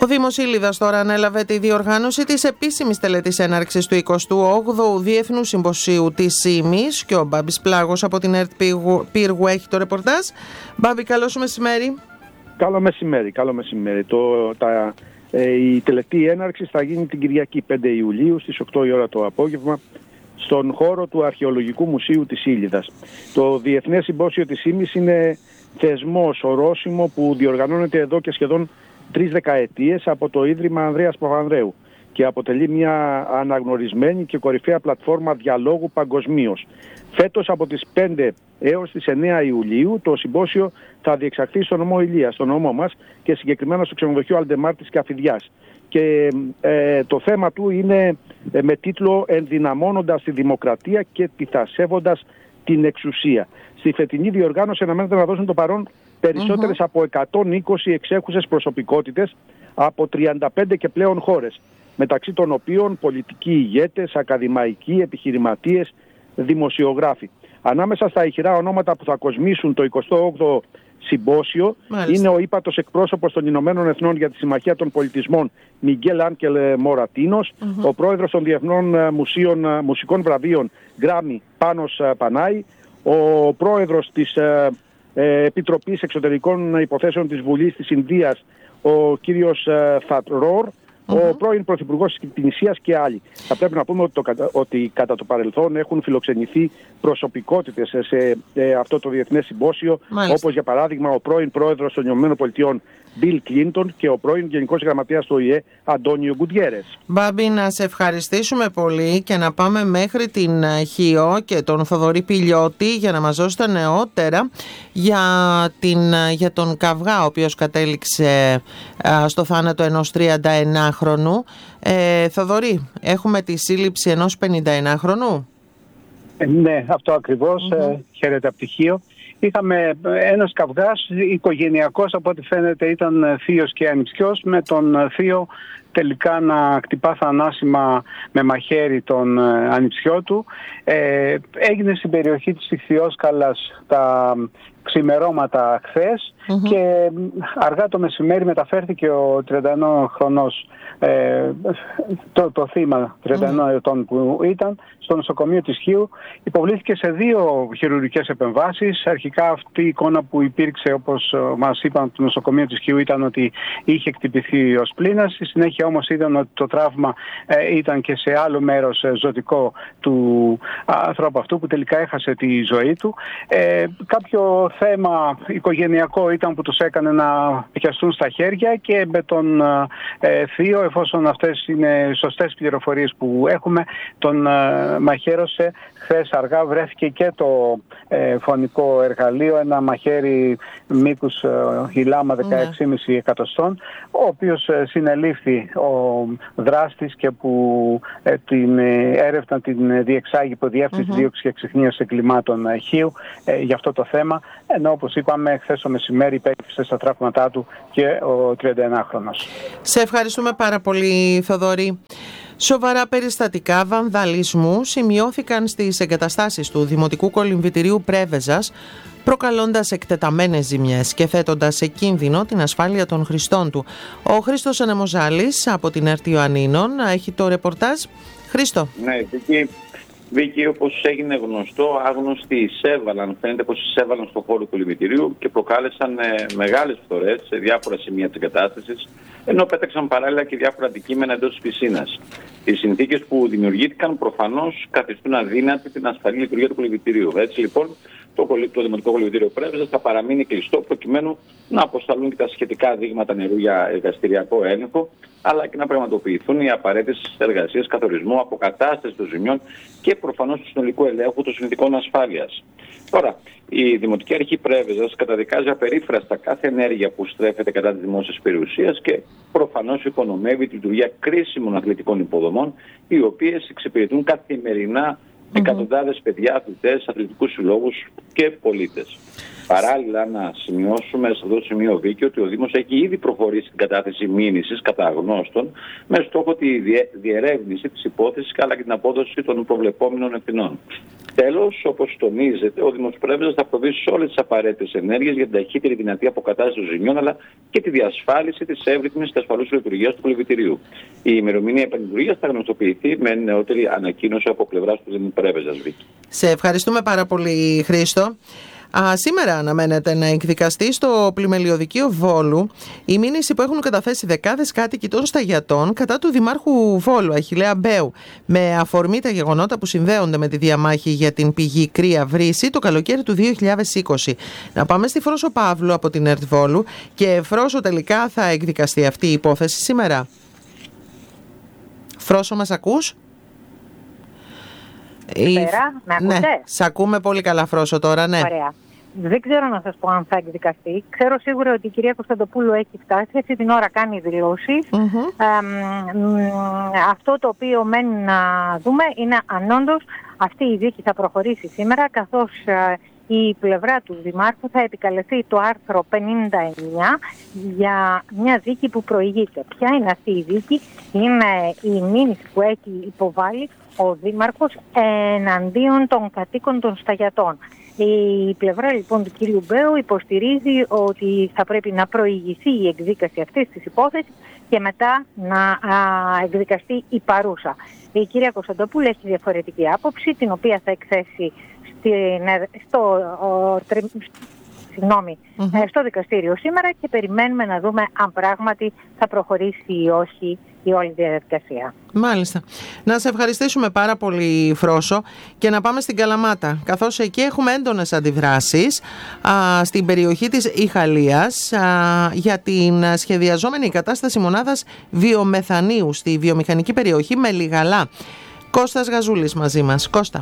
Δήμος Ήλιδας τώρα ανέλαβε τη διοργάνωση της επίσημης τελετής έναρξης του 28ου Διεθνού Συμποσίου της ΣΥΜΗΣ και ο Μπάμπης Πλάγος από την ΕΡΤ Πύργου έχει το ρεπορτάζ. Μπάμπη, καλό σου μεσημέρι. Καλό μεσημέρι. Η τελετή έναρξης θα γίνει την Κυριακή 5 Ιουλίου στις 8 η ώρα το απόγευμα στον χώρο του Αρχαιολογικού Μουσείου της Ήλιδας. Το Διεθνές Συμπόσιο της ΣΥΜΗΣ είναι θεσμός, ορόσημο που διοργανώνεται εδώ και σχεδόν 3 δεκαετίες από το Ίδρυμα Ανδρέας Παπανδρέου και αποτελεί μια αναγνωρισμένη και κορυφαία πλατφόρμα διαλόγου παγκοσμίως. Φέτος από τις 5 έως τις 9 Ιουλίου το συμπόσιο θα διεξαχθεί στο νομό Ηλίας, στο νομό μας και συγκεκριμένα στο ξενοδοχείο Αλντεμάρ της Καφιδιάς. Και το θέμα του είναι με τίτλο «Ενδυναμώνοντας τη δημοκρατία και τιθασεύοντας την εξουσία». Στη φετινή διοργάνωση αναμένεται να δώσουν το παρόν περισσότερες από 120 εξέχουσες προσωπικότητες από 35 και πλέον χώρες, μεταξύ των οποίων πολιτικοί ηγέτες, ακαδημαϊκοί, επιχειρηματίες, δημοσιογράφοι. Ανάμεσα στα ηχηρά ονόματα που θα κοσμήσουν το 28ο συμπόσιο είναι ο ύπατος εκπρόσωπος των Ηνωμένων Εθνών για τη Συμμαχία των Πολιτισμών Μιγγέλ Άνκελ Μορατίνος, ο πρόεδρος των Διεθνών Μουσικών Βραβείων Γκράμι Πάνος Πανάη, ο πρόεδρος της Επιτροπής Εξωτερικών Υποθέσεων της Βουλής της Ινδίας, ο κύριος Θατρόρ, ο πρώην Πρωθυπουργός της Τινησίας και άλλοι. Θα πρέπει να πούμε ότι κατά το παρελθόν έχουν φιλοξενηθεί προσωπικότητες σε αυτό το Διεθνές Συμπόσιο, όπως για παράδειγμα ο πρώην Πρόεδρος των ΗΠΑ Μπιλ Κλίντον και ο πρώην Γενικός Γραμματέας του ΟΗΕ Αντώνιο Γκουτιέρες. Μπάμπη, να σε ευχαριστήσουμε πολύ και να πάμε μέχρι την Χίο και τον Θοδωρή Πηλιώτη για να μας δώσει τα νεότερα για τον καυγά ο οποίος κατέληξε στο θάνατο ενός 31χρονου. Θοδωρή, έχουμε τη σύλληψη ενός 51χρονου. Ναι, αυτό ακριβώς. Χαίρετε από τη Χίο. Είχαμε ένας καυγάς οικογενειακός, από ό,τι φαίνεται ήταν θείος και ανιψιός, με τον θείο τελικά να χτυπά θανάσιμα με μαχαίρι τον ανιψιό του. Έγινε στην περιοχή της Ιχθυόσκαλας τα ξημερώματα χθες και αργά το μεσημέρι μεταφέρθηκε ο 31χρονος το θύμα 31 ετών που ήταν στο νοσοκομείο της Χίου. Υποβλήθηκε σε 2 χειρουργικές επεμβάσεις. Αρχικά αυτή η εικόνα που υπήρξε, όπως μας είπαν από το νοσοκομείο της Χίου, ήταν ότι είχε χτυπηθεί ο σπλήνας. Στη συνέχεια όμως είδαν ότι το τραύμα ήταν και σε άλλο μέρος ζωτικό του ανθρώπου αυτού, που τελικά έχασε τη ζωή του. Κάποιο θέμα οικογενειακό ήταν που τους έκανε να πιαστούν στα χέρια και με τον θείο, εφόσον αυτές είναι σωστές πληροφορίες που έχουμε, τον μαχαίρωσε. Χθες αργά βρέθηκε και το φωνικό εργαλείο, ένα μαχαίρι μήκους χιλάμα 16,5 εκατοστών, ο οποίος συνελήφθη ο δράστης και που την έρευνα την διεξάγει υπό διεύθυνση δίωξης και εξυχνίωσης εγκλημάτων Χίου για αυτό το θέμα, ενώ όπως είπαμε χθες το μεσημέρι υπέκυψε στα τραύματά του και ο 31χρονος. Σε ευχαριστούμε πάρα πολύ, Θοδωρή. Σοβαρά περιστατικά βανδαλισμού σημειώθηκαν στις εγκαταστάσεις του Δημοτικού Κολυμβητηρίου Πρέβεζας, προκαλώντας εκτεταμένες ζημιές και θέτοντας σε κίνδυνο την ασφάλεια των χρηστών του. Ο Χρήστος Ανεμοζάλης από την ΕΡΤ Ιωαννίνων έχει το ρεπορτάζ. Χρήστο. Ναι, Βίκυ, όπως έγινε γνωστό, άγνωστοι εισέβαλαν, φαίνεται πως εισέβαλαν στον χώρο του κολυμβητηρίου και προκάλεσαν μεγάλες φθορές σε διάφορα σημεία της εγκατάστασης, ενώ πέταξαν παράλληλα και διάφορα αντικείμενα εντός της πισίνας. Οι συνθήκες που δημιουργήθηκαν προφανώς καθιστούν αδύνατη την ασφαλή λειτουργία του κολυμβητηρίου. Έτσι λοιπόν, το Δημοτικό Κολυμβητήριο Πρέβεζας θα παραμείνει κλειστό προκειμένου να αποσταλούν και τα σχετικά δείγματα νερού για εργαστηριακό έλεγχο, αλλά και να πραγματοποιηθούν οι απαραίτητες εργασίες καθορισμού, αποκατάσταση των ζημιών και προφανώς του συνολικού ελέγχου των συνθηκών ασφάλειας. Τώρα, η Δημοτική Αρχή Πρέβεζας καταδικάζει απερίφραστα κάθε ενέργεια που στρέφεται κατά της δημόσιας περιουσίας και προφανώς υπονομεύει τη λειτουργία κρίσιμων αθλητικών υποδομών, οι οποίες εξυπηρετούν καθημερινά εκατοντάδες παιδιά, αθλητές, αθλητικούς συλλόγους και πολίτες. Παράλληλα, να σημειώσουμε σε αυτό το σημείο, Βίκη, ότι ο Δήμος έχει ήδη προχωρήσει στην κατάθεση μήνυσης κατά αγνώστων με στόχο τη διερεύνηση της υπόθεσης αλλά και την απόδοση των προβλεπόμενων ευθυνών. Τέλος, όπως τονίζεται, ο Δήμος Πρέβεζας θα προβεί σε όλες τις απαραίτητες ενέργειες για την ταχύτερη δυνατή αποκατάσταση των ζημιών αλλά και τη διασφάλιση της εύρυθμης και ασφαλούς λειτουργίας του κολυμβητηρίου. Η ημερομηνία επανλειτουργίας θα γνωστοποιηθεί με νεότερη ανακοίνωση από πλευράς του Δήμου Πρέβεζας, Βίκη. Σε ευχαριστούμε πάρα πολύ, Χρήστο. Σήμερα αναμένεται να εκδικαστεί στο Πλημελιωδικείο Βόλου η μήνυση που έχουν καταθέσει δεκάδες κάτοικοι των Σταγιατών κατά του Δημάρχου Βόλου, Αχιλλέα Μπέου, με αφορμή τα γεγονότα που συνδέονται με τη διαμάχη για την πηγή Κρύα Βρύση το καλοκαίρι του 2020. Να πάμε στη Φρόσο Παύλου από την ΕΡΤ Βόλου. Και Φρόσο, τελικά θα εκδικαστεί αυτή η υπόθεση σήμερα? Φρόσο, μας ακούς? Με ακούτε? Ναι, σ' ακούμε πολύ καλά, Φρόσο, τώρα, ναι. Ωραία. Δεν ξέρω να σας πω αν θα εκδικαστεί. Ξέρω σίγουρα ότι η κυρία Κωνσταντοπούλου έχει φτάσει. Αυτή την ώρα κάνει δηλώσεις. Αυτό το οποίο μένει να δούμε είναι αν όντως αυτή η δίκη θα προχωρήσει σήμερα, καθώς η πλευρά του Δημάρχου θα επικαλεστεί το άρθρο 59 για μια δίκη που προηγείται. Ποια είναι αυτή η δίκη? Είναι η μήνυση που έχει υποβάλει ο Δήμαρχος εναντίον των κατοίκων των Σταγιατών. Η πλευρά λοιπόν του κύριου Μπέου υποστηρίζει ότι θα πρέπει να προηγηθεί η εκδίκαση αυτής της υπόθεσης και μετά να εκδικαστεί η παρούσα. Η κυρία Κωνσταντοπούλου έχει διαφορετική άποψη, την οποία θα εκθέσει στο δικαστήριο σήμερα και περιμένουμε να δούμε αν πράγματι θα προχωρήσει ή όχι η όλη διαδικασία. Μάλιστα. Να σε ευχαριστήσουμε πάρα πολύ, Φρόσο, και να πάμε στην Καλαμάτα, καθώς εκεί έχουμε έντονες αντιδράσεις στην περιοχή της Ιχαλίας για την σχεδιαζόμενη κατάσταση μονάδας βιομεθανίου στη βιομηχανική περιοχή Μελιγαλά. Κώστας Γαζούλης μαζί μας. Κώστα.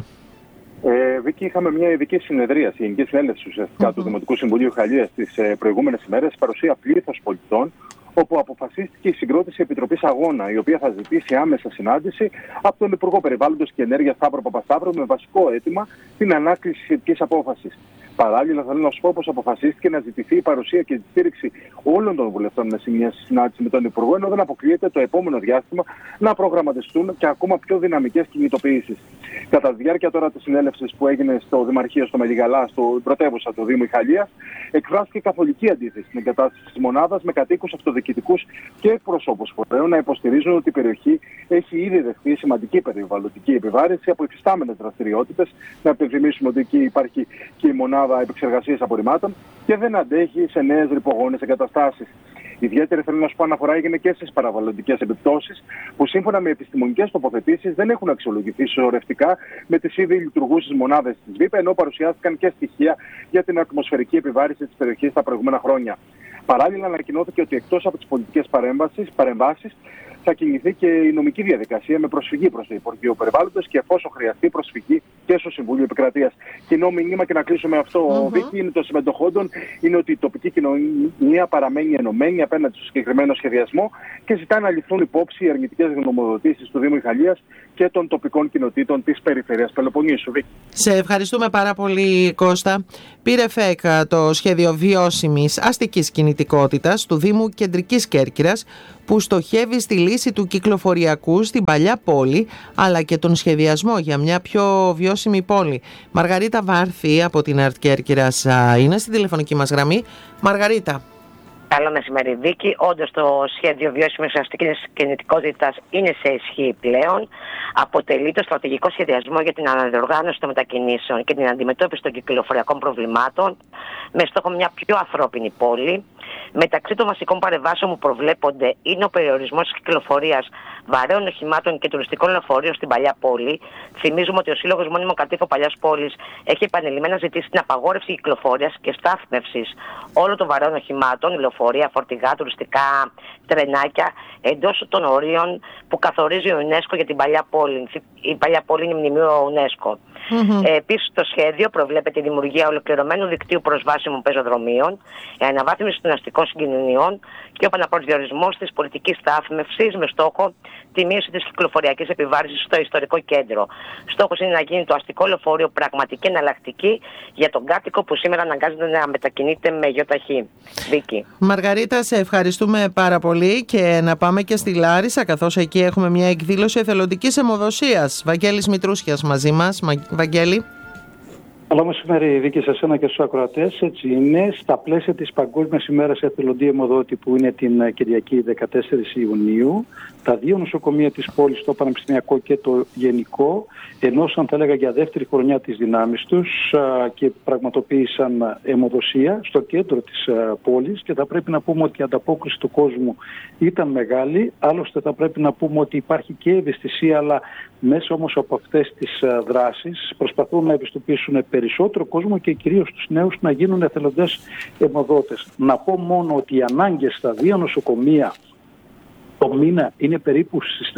Βίκη, είχαμε μια ειδική συνεδρίαση, γενική συνέλευση ουσιαστικά του Δημοτικού Συμβουλίου Ιχαλίας τις προηγούμενες ημέρες, παρουσία πλήθος πολιτών, όπου αποφασίστηκε η συγκρότηση Επιτροπής Αγώνα, η οποία θα ζητήσει άμεσα συνάντηση από τον Υπουργό Περιβάλλοντος και Ενέργειας Σταύρο Παπασταύρου με βασικό αίτημα την ανάκληση σχετικής απόφασης. Παράλληλα, θέλω να σου πω πως αποφασίστηκε να ζητηθεί η παρουσία και τη στήριξη όλων των βουλευτών σε μια συνάντηση με τον Υπουργό, ενώ δεν αποκλείεται το επόμενο διάστημα να προγραμματιστούν και ακόμα πιο δυναμικές κινητοποιήσεις. Κατά τη διάρκεια τώρα της συνέλευσης που έγινε στο Δημαρχείο στο Μελιγαλά, στο πρωτεύουσα του Δήμου Ιχαλίας, εκφράστηκε καθολική αντίθεση στην εγκατάσταση της μονάδας, με κατοίκους, αυτοδιοικητικούς και εκπροσώπους φορέων να υποστηρίζουν ότι η περιοχή έχει ήδη δεχτεί σημαντική περιβαλλοντική επιβάρυνση από υφιστάμενες δραστηριότητες. Να υπενθυμίσουμε ότι εκεί υπάρχει και η μονάδα επεξεργασίας απορριμμάτων και δεν αντέχει σε νέες ρυπογόνες εγκαταστάσεις. Ιδιαίτερη, θέλω να σου πω, αναφορά έγινε και στις παραβαλλοντικές επιπτώσεις, που σύμφωνα με επιστημονικές τοποθετήσεις δεν έχουν αξιολογηθεί σωρευτικά με τις ήδη λειτουργούσες μονάδες της ΒΥΠ, ενώ παρουσιάστηκαν και στοιχεία για την ατμοσφαιρική επιβάρυνση της περιοχής τα προηγούμενα χρόνια. Παράλληλα, ανακοινώθηκε ότι εκτός από τις πολιτικές παρεμβάσεις θα κινηθεί και η νομική διαδικασία με προσφυγή προς το Υπουργείο Περιβάλλοντος και εφόσον χρειαστεί προσφυγή και στο Συμβούλιο Επικρατείας. Κοινό μήνυμα, και να κλείσουμε αυτό, Βίκη, είναι των συμμετοχόντων, είναι ότι η τοπική κοινωνία παραμένει ενωμένη απέναντι στο συγκεκριμένο σχεδιασμό και ζητά να ληφθούν υπόψη οι αρνητικές γνωμοδοτήσεις του Δήμου Ιχαλίας και των τοπικών κοινοτήτων της περιφέρειας Πελοποννήσου. Σε ευχαριστούμε πάρα πολύ, Κώστα. Πήρε ΦΕΚ το σχέδιο βιώσιμης αστικής κινητικότητας του Δήμου Κεντρικής Κέρκυρας, που στοχεύει στη λύση του κυκλοφοριακού στην παλιά πόλη, αλλά και τον σχεδιασμό για μια πιο βιώσιμη πόλη. Μαργαρίτα Βάρθη από την ΕΡΤ Κέρκυρας είναι στην τηλεφωνική μας γραμμή. Μαργαρίτα. Καλό μεσημέρι, Βίκη. Όντως το σχέδιο βιώσιμης αστικής κινητικότητας είναι σε ισχύ πλέον. Αποτελεί το στρατηγικό σχεδιασμό για την αναδιοργάνωση των μετακινήσεων και την αντιμετώπιση των κυκλοφοριακών προβλημάτων με στόχο μια πιο ανθρώπινη πόλη. Μεταξύ των βασικών παρεμβάσεων που προβλέπονται είναι ο περιορισμός της κυκλοφορίας βαρέων οχημάτων και τουριστικών λεωφορείων στην παλιά πόλη. Θυμίζουμε ότι ο Σύλλογος Μόνιμων Κατοίκων Παλιάς Πόλης έχει επανειλημμένα ζητήσει την απαγόρευση κυκλοφορίας και στάθμευσης όλων των βαρέων οχημάτων, λεωφορεία, φορτηγά, τουριστικά, τρενάκια, εντός των ορίων που καθορίζει ο UNESCO για την παλιά πόλη. Η παλιά πόλη είναι μνημείο UNESCO. Επίσης, το σχέδιο προβλέπει τη δημιουργία ολοκληρωμένου δικτύου προσβάσιμων πεζοδρομίων, αναβάθμιση των αστικών συγκοινωνιών και ο επαναπροσδιορισμός της πολιτικής στάθμευσης με στόχο τη μείωση της κυκλοφοριακής επιβάρυνσης στο ιστορικό κέντρο. Στόχος είναι να γίνει το αστικό λεωφορείο πραγματική εναλλακτική για τον κάτοικο που σήμερα αναγκάζεται να μετακινείται με γιοταχή. Βίκη. Μαργαρίτα, σε ευχαριστούμε πάρα πολύ και να πάμε και στη Λάρισα, καθώς εκεί έχουμε μια εκδήλωση εθελοντικής αιμοδοσίας. Βαγγέλης Μητρούσιας μαζί μας. Βαγγέλη. Καλό μεσημέρι, Βίκη, σε εσένα και στους ακροατές. Έτσι είναι, στα πλαίσια της Παγκόσμιας ημέρας εθελοντή αιμοδότη που είναι την Κυριακή 14 Ιουνίου, τα δύο νοσοκομεία της πόλης, το Πανεπιστημιακό και το Γενικό, ενώσαν, θα έλεγα, για δεύτερη χρονιά της δυνάμεις τους και πραγματοποίησαν αιμοδοσία στο κέντρο της πόλης, και θα πρέπει να πούμε ότι η ανταπόκριση του κόσμου ήταν μεγάλη. Άλλωστε θα πρέπει να πούμε ότι υπάρχει και ευαισθησία, αλλά μέσα όμως από αυτές τις δράσεις προσπαθούν να ευαισθητοποιήσουν περισσότερο κόσμο και κυρίως τους νέους να γίνουν εθελοντές αιμοδότες. Να πω μόνο ότι οι ανάγκες στα δύο νοσοκομεία το μήνα είναι περίπου στις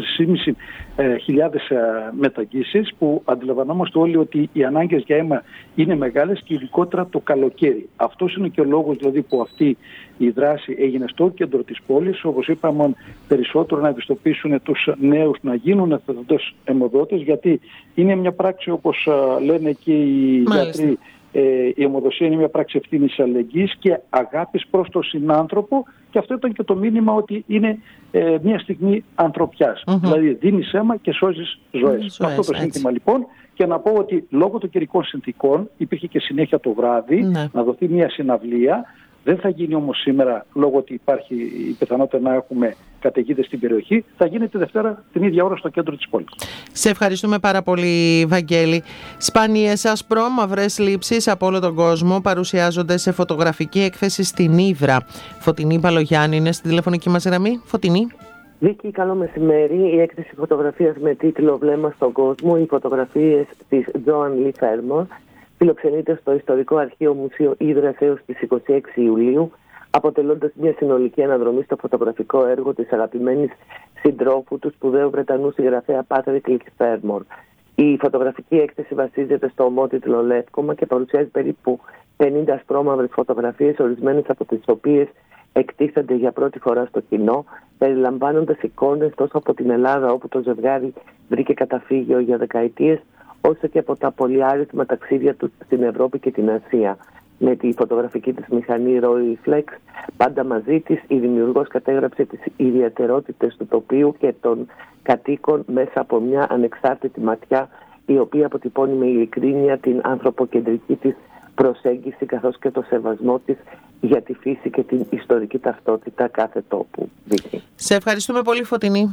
3.500 μεταγγίσεις, που αντιλαμβανόμαστε όλοι ότι οι ανάγκες για αίμα είναι μεγάλες και ειδικότερα το καλοκαίρι. Αυτός είναι και ο λόγος δηλαδή που αυτή η δράση έγινε στο κέντρο της πόλης, όπως είπαμε, περισσότερο να ευαισθητοποιήσουν τους νέους να γίνουν εθελοντές αιμοδότες, γιατί είναι μια πράξη, όπως λένε και οι γιατροί, η αιμοδοσία είναι μια πράξη ευθύνης, αλληλεγγύης και αγάπης προς τον συνάνθρωπο, και αυτό ήταν και το μήνυμα, ότι είναι μια στιγμή ανθρωπιάς. Δηλαδή δίνεις αίμα και σώζεις ζωές. Αυτό το σύνθημα λοιπόν, και να πω ότι λόγω των καιρικών συνθηκών υπήρχε και συνέχεια το βράδυ να δοθεί μια συναυλία. Δεν θα γίνει όμως σήμερα, λόγω ότι υπάρχει η πιθανότητα να έχουμε καταιγίδες στην περιοχή. Θα γίνει τη Δευτέρα την ίδια ώρα στο κέντρο της πόλης. Σε ευχαριστούμε πάρα πολύ, Βαγγέλη. Σπάνιες ασπρόμαυρες λήψεις από όλο τον κόσμο παρουσιάζονται σε φωτογραφική έκθεση στην Ύδρα. Φωτεινή Παλογιάννη είναι στη τηλεφωνική μας γραμμή. Φωτεινή. Βίκη, καλό μεσημέρι. Η έκθεση φωτογραφίας με τίτλο «Βλέμμα στον κόσμο», οι φωτογραφίες της Joan Lee Fermor, φιλοξενείται στο Ιστορικό Αρχείο Μουσείο Ύδρας έως τις 26 Ιουλίου, αποτελώντας μια συνολική αναδρομή στο φωτογραφικό έργο της αγαπημένης συντρόφου του σπουδαίου Βρετανού συγγραφέα Patrick Fermor. Η φωτογραφική έκθεση βασίζεται στο ομότιτλο λεύκομα και παρουσιάζει περίπου 50 ασπρόμαυρες φωτογραφίες, ορισμένες από τις οποίες εκτίθενται για πρώτη φορά στο κοινό, περιλαμβάνοντας εικόνες τόσο από την Ελλάδα, όπου το ζευγάρι βρήκε καταφύγιο για δεκαετίες, όσο και από τα πολυάριθμα ταξίδια του στην Ευρώπη και την Ασία. Με τη φωτογραφική της μηχανή Rolleiflex πάντα μαζί της, η δημιουργός κατέγραψε τις ιδιαιτερότητες του τοπίου και των κατοίκων μέσα από μια ανεξάρτητη ματιά, η οποία αποτυπώνει με ειλικρίνεια την ανθρωποκεντρική της προσέγγιση, καθώς και το σεβασμό της για τη φύση και την ιστορική ταυτότητα κάθε τόπου. Σε ευχαριστούμε πολύ, Φωτεινή.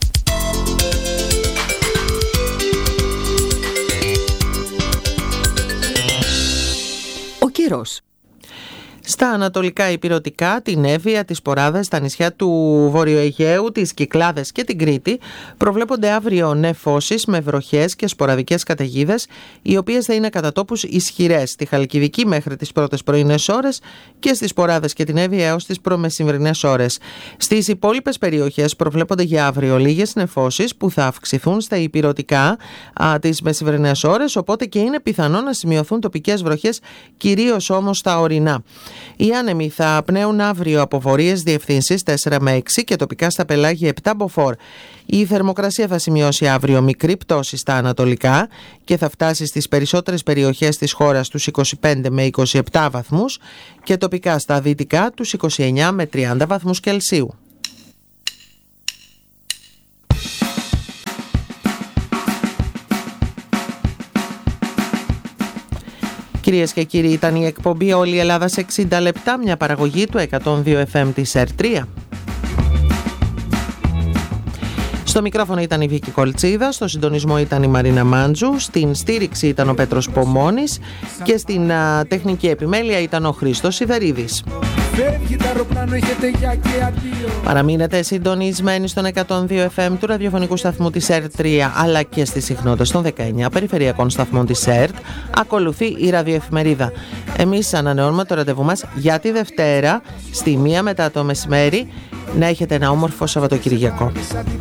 Καιρός. Στα ανατολικά ηπειρωτικά, την Εύβοια, τις Ποράδες, τα νησιά του Βορειοαιγαίου, τις Κυκλάδες και την Κρήτη προβλέπονται αύριο νεφώσεις με βροχές και σποραδικές καταιγίδες, οι οποίες θα είναι κατά τόπους ισχυρές στη Χαλκιδική μέχρι τις πρώτες πρωινές ώρες και στις Ποράδες και την Εύβοια έως τις προμεσημβρινές ώρες. Στις υπόλοιπες περιοχές προβλέπονται για αύριο λίγες νεφώσεις που θα αυξηθούν στα ηπειρωτικά τις μεσημβρινές ώρες, οπότε και είναι πιθανό να σημειωθούν τοπικές βροχές, κυρίως όμως στα ορεινά. Οι άνεμοι θα πνέουν αύριο από βορείες διευθύνσεις 4 με 6 και τοπικά στα πελάγια 7 μποφόρ. Η θερμοκρασία θα σημειώσει αύριο μικρή πτώση στα ανατολικά και θα φτάσει στις περισσότερες περιοχές της χώρας τους 25 με 27 βαθμούς και τοπικά στα δυτικά τους 29 με 30 βαθμούς Κελσίου. Κυρίες και κύριοι, ήταν η εκπομπή «Όλη η Ελλάδα σε 60 λεπτά», μια παραγωγή του 102 FM της ΕΡΤ3. Στο μικρόφωνο ήταν η Βίκη Κολτσίδα, στο συντονισμό ήταν η Μαρίνα Μάντζου, στην στήριξη ήταν ο Πέτρος Πομώνης και στην τεχνική επιμέλεια ήταν ο Χρήστος Σιδερίδης. Παραμείνετε συντονισμένοι στον 102 FM του ραδιοφωνικού σταθμού της ΕΡΤ3 αλλά και στις συχνότητες των 19 περιφερειακών σταθμών της ΕΡΤ. Ακολουθεί η ραδιοεφημερίδα. Εμείς ανανεώνουμε το ραντεβού μας για τη Δευτέρα στη 1 μετά το μεσημέρι. Να έχετε ένα όμορφο Σαββατοκυριακό.